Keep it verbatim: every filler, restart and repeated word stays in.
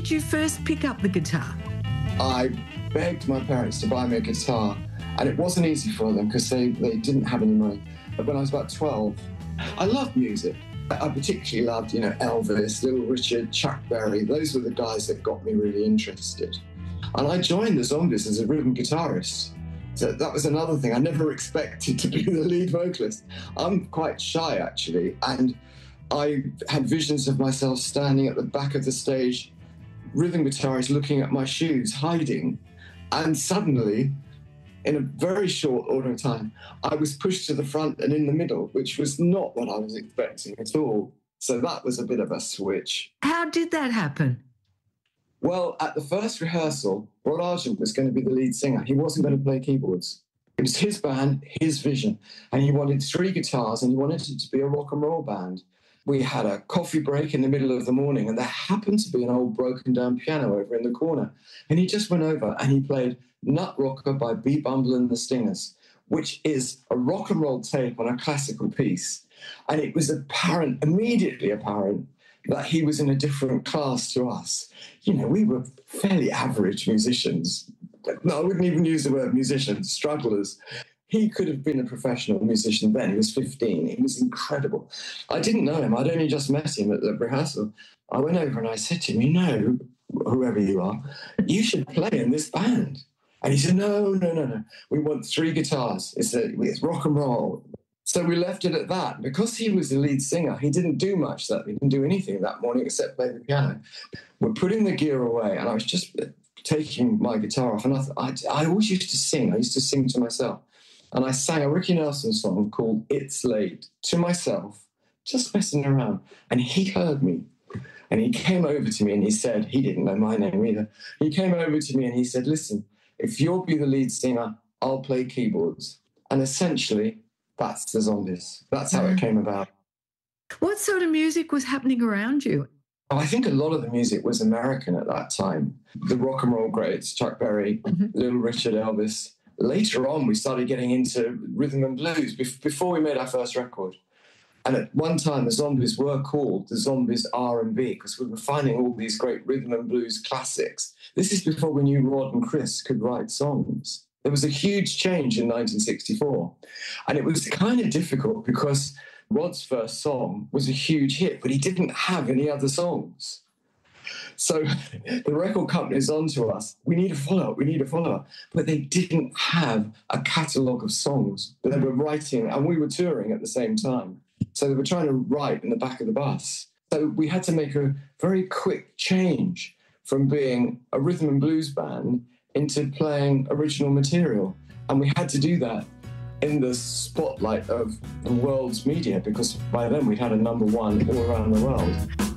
did you first pick up the guitar? I begged my parents to buy me a guitar, and it wasn't easy for them because they, they didn't have any money. But when I was about twelve, I loved music. I particularly loved, you know, Elvis, Little Richard, Chuck Berry. Those were the guys that got me really interested. And I joined the Zombies as a rhythm guitarist. So that was another thing. I never expected to be the lead vocalist. I'm quite shy, actually. And I had visions of myself standing at the back of the stage, rhythm guitarist looking at my shoes, hiding. And suddenly, in a very short order of time, I was pushed to the front and in the middle, which was not what I was expecting at all. So that was a bit of a switch. How did that happen? Well, at the first rehearsal, Rod Argent was going to be the lead singer. He wasn't going to play keyboards. It was his band, his vision. And he wanted three guitars and he wanted it to be a rock and roll band. We had a coffee break in the middle of the morning and there happened to be an old broken down piano over in the corner. And he just went over and he played Nut Rocker by B. Bumble and the Stingers, which is a rock and roll take on a classical piece. And it was apparent, immediately apparent, that he was in a different class to us. You know, we were fairly average musicians. No, I wouldn't even use the word musicians, strugglers. He could have been a professional musician then. He was fifteen. He was incredible. I didn't know him. I'd only just met him at the rehearsal. I went over and I said to him, you know, whoever you are, you should play in this band. And he said, no, no, no, no. We want three guitars. It's, a, it's rock and roll. So we left it at that. Because he was the lead singer, he didn't do much that. He didn't do anything that morning except play the piano. We're putting the gear away, and I was just taking my guitar off. And I, I, I always used to sing. I used to sing to myself. And I sang a Ricky Nelson song called It's Late to myself, just messing around. And he heard me. And he came over to me and he said, he didn't know my name either. He came over to me and he said, listen, if you'll be the lead singer, I'll play keyboards. And essentially, that's the Zombies. That's how it came about. What sort of music was happening around you? I think a lot of the music was American at that time. The rock and roll greats, Chuck Berry, mm-hmm. Little Richard, Elvis. Later on, we started getting into rhythm and blues before we made our first record. And at one time, the Zombies were called the Zombies R and B because we were finding all these great rhythm and blues classics. This is before we knew Rod and Chris could write songs. There was a huge change in nineteen sixty-four. And it was kind of difficult because Rod's first song was a huge hit, but he didn't have any other songs. So the record company's on to us. We need a follow-up, we need a follow-up. But they didn't have a catalogue of songs that they were writing, and we were touring at the same time. So they were trying to write in the back of the bus. So we had to make a very quick change from being a rhythm and blues band into playing original material. And we had to do that in the spotlight of the world's media because by then we'd had a number one all around the world.